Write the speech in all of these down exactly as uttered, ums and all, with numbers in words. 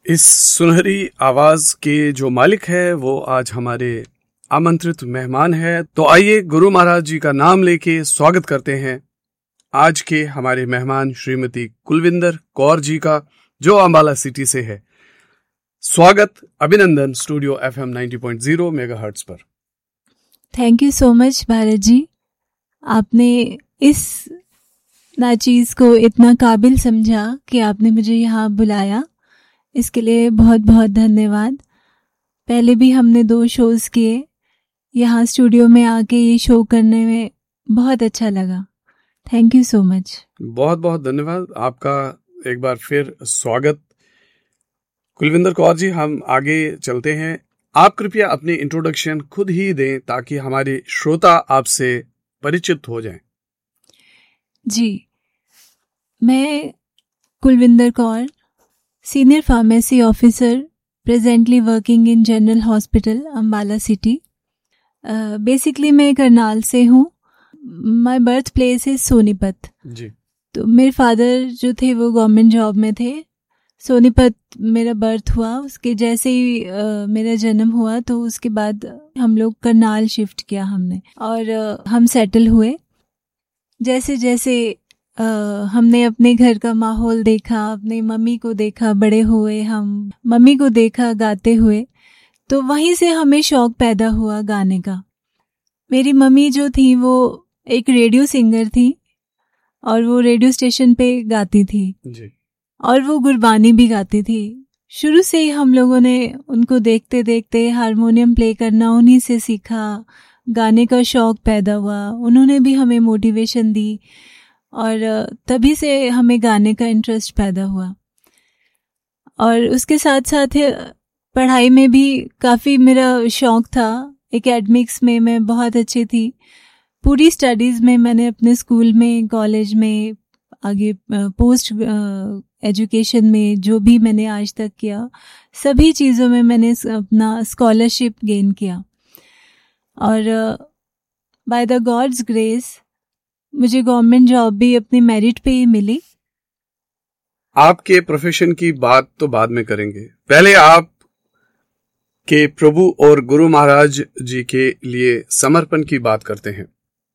इस सुनहरी आवाज के जो मालिक है वो आज हमारे आमंत्रित मेहमान है। तो आइए गुरु महाराज जी का नाम लेके स्वागत करते हैं आज के हमारे मेहमान श्रीमती कुलविंदर कौर जी का, जो अंबाला सिटी से है। स्वागत, अभिनंदन studio FM ninety point zero megahertz पर। Thank you so much Bharat जी, आपने इस नाचीज को इतना काबिल समझा कि आपने मुझे यहाँ बुलाया, इसके लिए बहुत बहुत धन्यवाद। पहले भी हमने दो शोज किए, यहाँ स्टूडियो में आके ये शो करने में बहुत अच्छा लगा। Thank you so much. बहुत बहुत धन्यवाद आपका, एक बार फिर स्वागत। कुलविंदर कौर जी, हम आगे चलते हैं। आप कृपया अपनी इंट्रोडक्शन खुद ही दें ताकि हमारे श्रोता आपसे परिचित हो जाएं। जी, मैं Kulwinder Kaur, senior pharmacy officer, presently working in general hospital Ambala city. Basically मैं करनाल से हूँ। माय बर्थ प्लेस है सोनीपत जी। तो मेरे फादर जो थे वो गवर्नमेंट जॉब में थे। सोनीपत मेरा बर्थ हुआ, उसके जैसे ही uh, मेरा जन्म हुआ तो उसके बाद हम लोग करनाल शिफ्ट किया हमने, और uh, हम सेटल हुए। जैसे जैसे Uh, हमने अपने घर का माहौल देखा, अपने मम्मी को देखा बड़े हुए, हम मम्मी को देखा गाते हुए, तो वहीं से हमें शौक पैदा हुआ गाने का। मेरी मम्मी जो थी वो एक रेडियो सिंगर थी और वो रेडियो स्टेशन पे गाती थी जी। और वो गुरबानी भी गाती थी। शुरू से ही हम लोगों ने उनको देखते देखते हारमोनियम प्ले करना उन्हीं से सीखा, गाने का शौक पैदा हुआ। उन्होंने भी हमें मोटिवेशन दी और तभी से हमें गाने का इंटरेस्ट पैदा हुआ। और उसके साथ साथ पढ़ाई में भी काफ़ी मेरा शौक था। एकेडमिक्स में मैं बहुत अच्छी थी। पूरी स्टडीज़ में मैंने अपने स्कूल में, कॉलेज में, आगे पोस्ट एजुकेशन में जो भी मैंने आज तक किया, सभी चीज़ों में मैंने अपना स्कॉलरशिप गेन किया। और बाय द गॉड्स ग्रेस मुझे गवर्नमेंट जॉब भी अपनी मेरिट पे ही मिली। आपके प्रोफेशन की बात तो बाद में करेंगे, पहले आप के प्रभु और गुरु महाराज जी के लिए समर्पण की बात करते हैं।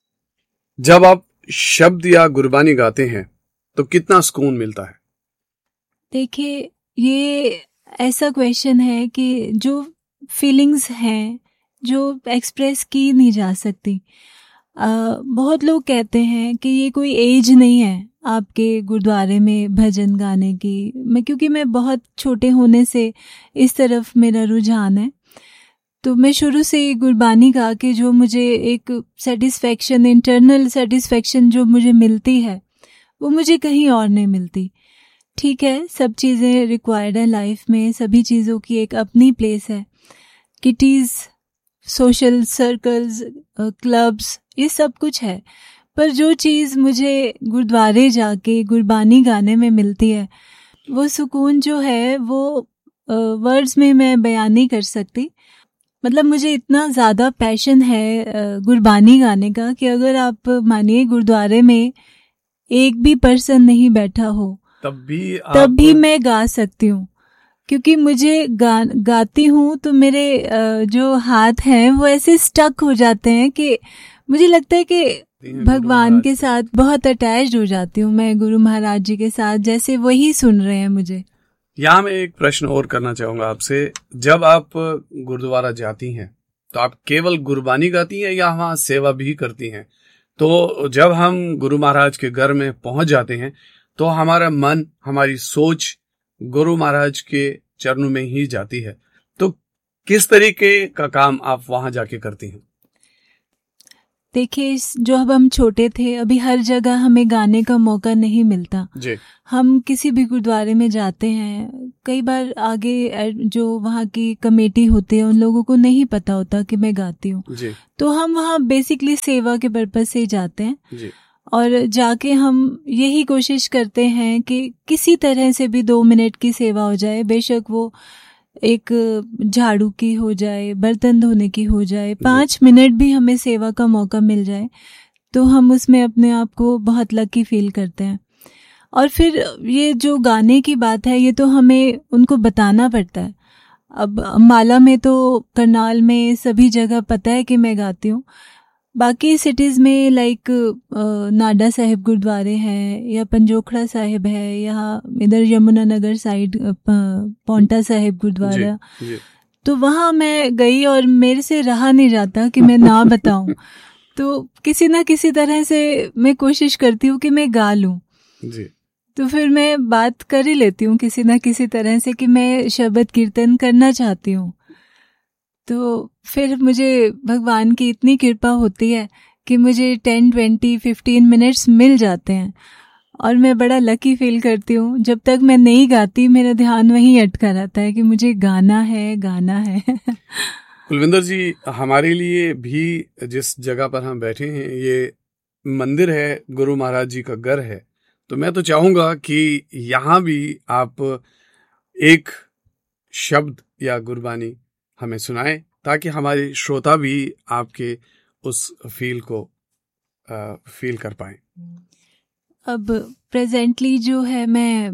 जब आप शब्द या गुरबानी गाते हैं तो कितना सुकून मिलता है? देखिए, ये ऐसा क्वेश्चन है कि जो फीलिंग्स हैं जो एक्सप्रेस की नहीं जा सकती। Uh, बहुत लोग कहते हैं कि ये कोई एज नहीं है आपके गुरुद्वारे में भजन गाने की। मैं क्योंकि मैं बहुत छोटे होने से इस तरफ मेरा रुझान है, तो मैं शुरू से ही गुरबानी गा के जो मुझे एक सेटिस्फेक्शन, इंटरनल सेटिस्फेक्शन जो मुझे मिलती है वो मुझे कहीं और नहीं मिलती। ठीक है, सब चीज़ें रिक्वायर्ड है लाइफ में, सभी चीज़ों की एक अपनी प्लेस है। किटीज़, सोशल सर्कल्स, क्लब्स, ये सब कुछ है, पर जो चीज़ मुझे गुरुद्वारे जाके गुरबानी गाने में मिलती है, वो सुकून जो है वो वर्ड्स में मैं बयान नहीं कर सकती। मतलब मुझे इतना ज़्यादा पैशन है गुरबानी गाने का कि अगर आप मानिए गुरुद्वारे में एक भी पर्सन नहीं बैठा हो तब भी आप... तब भी मैं गा सकती हूँ, क्योंकि मुझे गा, गाती हूँ तो मेरे जो हाथ हैं वो ऐसे स्टक हो जाते हैं कि मुझे लगता है कि भगवान के साथ बहुत अटैच्ड हो जाती हूँ मैं, गुरु महाराज जी के साथ, जैसे वही सुन रहे हैं मुझे। यहाँ मैं एक प्रश्न और करना चाहूंगा आपसे। जब आप गुरुद्वारा जाती हैं तो आप केवल गुरबानी गाती हैं या वहाँ सेवा भी करती हैं? तो जब हम गुरु महाराज के घर में पहुंच जाते हैं तो हमारा मन, हमारी सोच गुरु महाराज के चरणों में ही जाती है, तो किस तरीके का काम आप वहां जाके करती हैं? देखिए, जो अब हम छोटे थे, अभी हर जगह हमें गाने का मौका नहीं मिलता जी। हम किसी भी गुरुद्वारे में जाते हैं, कई बार आगे जो वहाँ की कमेटी होती है उन लोगों को नहीं पता होता कि मैं गाती हूँ, तो हम वहाँ बेसिकली सेवा के पर्पज से ही जाते हैं जी। और जाके हम यही कोशिश करते हैं कि किसी तरह से भी दो मिनट की सेवा हो जाए, बेशक वो एक झाड़ू की हो जाए, बर्तन धोने की हो जाए, पाँच मिनट भी हमें सेवा का मौका मिल जाए तो हम उसमें अपने आप को बहुत लकी फील करते हैं। और फिर ये जो गाने की बात है, ये तो हमें उनको बताना पड़ता है। अब अम्बाला में तो, करनाल में, सभी जगह पता है कि मैं गाती हूँ। बाकी सिटीज़ में लाइक नाडा साहिब गुरुद्वारे हैं, या पंजोखड़ा साहिब है, या इधर यमुनानगर साइड पौंटा साहिब गुरुद्वारा, तो वहाँ मैं गई और मेरे से रहा नहीं जाता कि मैं ना बताऊं। तो किसी ना किसी तरह से मैं कोशिश करती हूँ कि मैं गा लूं जी। तो फिर मैं बात कर ही लेती हूँ किसी ना किसी तरह से कि मैं शब्द कीर्तन करना चाहती हूँ। तो फिर मुझे भगवान की इतनी कृपा होती है कि मुझे टेन ट्वेंटी फिफ्टीन मिनट्स मिल जाते हैं, और मैं बड़ा लकी फील करती हूँ। जब तक मैं नहीं गाती मेरा ध्यान वहीं अटका रहता है कि मुझे गाना है गाना है। कुलविंदर जी, हमारे लिए भी जिस जगह पर हम बैठे हैं ये मंदिर है, गुरु महाराज जी का घर है, तो मैं तो चाहूंगा कि यहाँ भी आप एक शब्द या गुरबानी हमें सुनाएं, ताकि हमारे श्रोता भी आपके उस फील को आ, फील कर पाएं। अब प्रेजेंटली जो है, मैं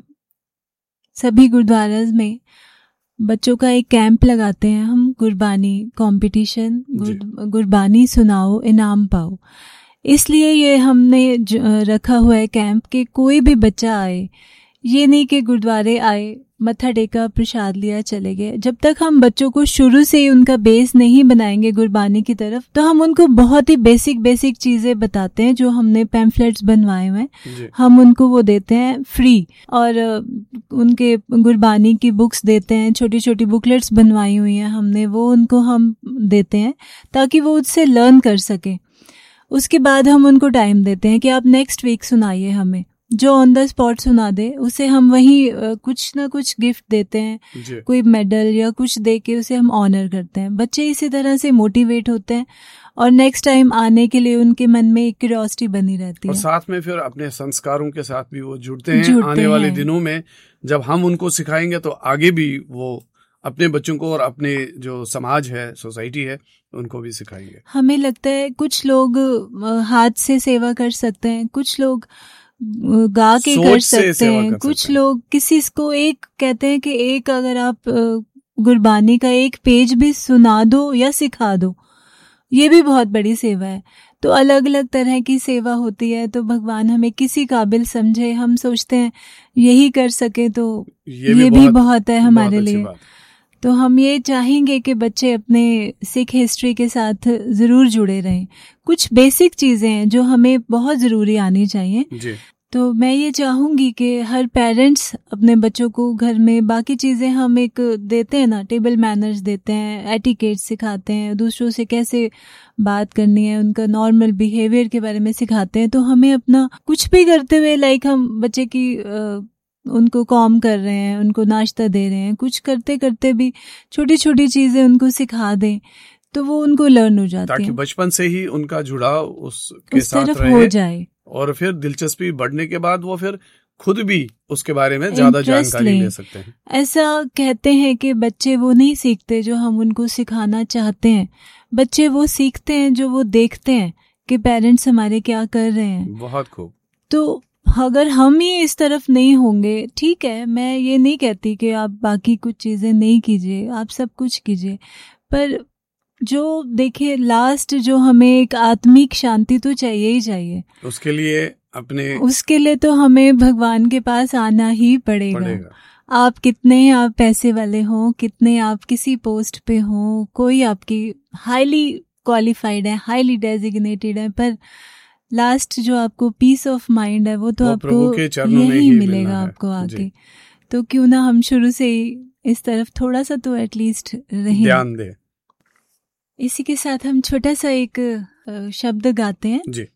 सभी गुरुद्वारास में बच्चों का एक कैंप लगाते हैं हम, गुरबानी कंपटीशन, गुर, गुरबानी सुनाओ इनाम पाओ। इसलिए ये हमने रखा हुआ है कैंप कि कोई भी बच्चा आए, ये नहीं कि गुरुद्वारे आए, मत्था टेका, प्रसाद लिया, चले गए। जब तक हम बच्चों को शुरू से ही उनका बेस नहीं बनाएंगे गुरबानी की तरफ, तो हम उनको बहुत ही बेसिक बेसिक चीजें बताते हैं। जो हमने पैम्फलेट्स बनवाए हुए हैं हम उनको वो देते हैं फ्री, और उनके गुरबानी की बुक्स देते हैं, छोटी छोटी बुकलेट्स बनवाई हुई हैं हमने, वो उनको हम देते हैं ताकि वो उससे लर्न कर सके। उसके बाद हम उनको टाइम देते हैं कि आप नेक्स्ट वीक सुनाइए हमें। जो ऑन द स्पॉट सुना दे उसे हम वहीं कुछ ना कुछ गिफ्ट देते हैं, कोई मेडल या कुछ दे के उसे हम ऑनर करते हैं। बच्चे इसी तरह से मोटिवेट होते हैं और नेक्स्ट टाइम आने के लिए उनके मन में एक क्यूरियोसिटी बनी रहती है, और साथ में फिर अपने संस्कारों के साथ भी वो जुड़ते हैं। जुड़ते आने हैं। वाले दिनों में जब हम उनको सिखाएंगे तो आगे भी वो अपने बच्चों को और अपने जो समाज है, सोसाइटी है, उनको भी सिखाएंगे। हमें लगता है कुछ लोग हाथ से सेवा कर सकते हैं, कुछ लोग गा के कर सकते हैं, कुछ लोग किसी को एक कहते हैं कि एक अगर आप गुरबानी का एक पेज भी सुना दो या सिखा दो, ये भी बहुत बड़ी सेवा है। तो अलग अलग तरह की सेवा होती है। तो भगवान हमें किसी काबिल समझे, हम सोचते हैं यही कर सके तो ये, ये भी बहुत, बहुत है हमारे बहुत लिए। तो हम ये चाहेंगे कि बच्चे अपने सिख हिस्ट्री के साथ जरूर जुड़े रहें। कुछ बेसिक चीजें हैं जो हमें बहुत जरूरी आनी चाहिए जी। तो मैं ये चाहूंगी कि हर पेरेंट्स अपने बच्चों को घर में बाकी चीजें हम एक देते हैं ना, टेबल मैनर्स देते हैं, एटिकेट सिखाते हैं, दूसरों से कैसे बात करनी है, उनका नॉर्मल बिहेवियर के बारे में सिखाते हैं। तो हमें अपना कुछ भी करते हुए, लाइक हम बच्चे की आ, उनको कॉम कर रहे हैं, उनको नाश्ता दे रहे हैं, कुछ करते करते भी छोटी छोटी चीजें उनको सिखा दें तो वो उनको लर्न हो जाती है, ताकि बचपन से ही उनका जुड़ाव उसके उस साथ तरफ रहे हो जाए, और फिर दिलचस्पी बढ़ने के बाद वो फिर खुद भी उसके बारे में ज्यादा जानकारी ले सकते हैं। ऐसा कहते हैं कि बच्चे वो नहीं सीखते जो हम उनको सिखाना चाहते हैं, बच्चे वो सीखते हैं जो वो देखते हैं कि पेरेंट्स हमारे क्या कर रहे हैं। बहुत खूब। तो अगर हम ही इस तरफ नहीं होंगे, ठीक है, मैं ये नहीं कहती कि आप बाकी कुछ चीजें नहीं कीजिए, आप सब कुछ कीजिए, पर जो देखिए लास्ट जो हमें एक आत्मिक शांति तो चाहिए ही चाहिए, उसके लिए अपने उसके लिए तो हमें भगवान के पास आना ही पड़ेगा, पड़ेगा। आप कितने आप पैसे वाले हो, कितने आप किसी पोस्ट पे हो, कोई आपकी हाईली क्वालिफाइड है, हाईली डेजिग्नेटेड है, पर लास्ट जो आपको पीस ऑफ माइंड है वो तो वो आपको यही मिलेगा आपको आके। तो क्यों ना हम शुरू से ही इस तरफ थोड़ा सा तो एटलीस्ट रहें, ध्यान दें। इसी के साथ हम छोटा सा एक शब्द गाते हैं जी।